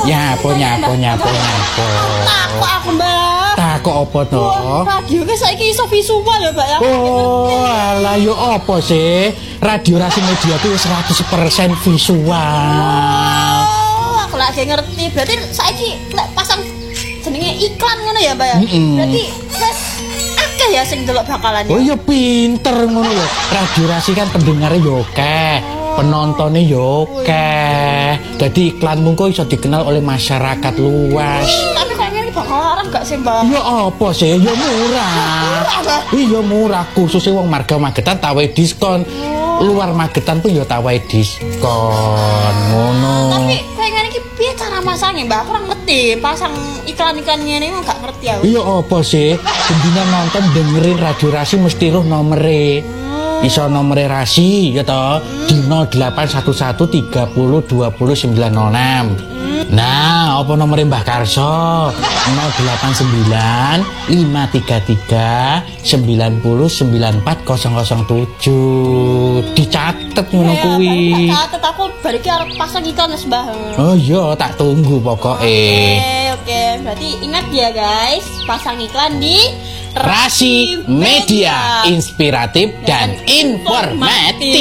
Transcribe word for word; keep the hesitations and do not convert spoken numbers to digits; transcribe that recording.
Nyapo nyapo nyapo nyapo. Takut aku mbak. Takut apa to? Radio ki saiki iso visual ya mbak ya. Oh alah yo apa sih? Radio Rasi Media itu seratus persen visual. Oh aku lagi ngerti. Berarti saiki lek pasang jenenge iklan ngono ya mbak ya. Mm -mm. Berarti wes akeh ya sing delok bakalan ya. Oh iya pinter ngono lho. Radio Rasi kan pendengarnya yo akeh, penontonnya yo akeh. Dadi iklanmu kok iso dikenal oleh masyarakat luas. Tapi kayaknya ini bakal larang gak sih mbak? Ya apa sih? Ya murah. Iya murah, khususnya wong marga Magetan tawae diskon. Luar Magetan pun ya tawae diskon. Ngono. Tapi kayaknya ini piye cara masangnya mbak? Aku kurang ngerti. Pasang iklan-iklannya ini emang gak ngerti aku. Iya apa sih? Bendina nonton dengerin Radio Rasi mesti roh nomere. Iso nomere Rasi ya toh di nol delapan satu satu tiga nol dua nol sembilan nol enam. Nah, apa nomornya Mbah Karso? nol delapan sembilan lima tiga tiga sembilan nol sembilan empat nol nol tujuh. Dicatet ngono kuwi. Catet aku bariki arep pasang iklan wis Mbah. Oh iya, tak tunggu pokoknya. Oke, oke. Berarti ingat ya guys, pasang iklan di Rasi Media, inspiratif dan informatif.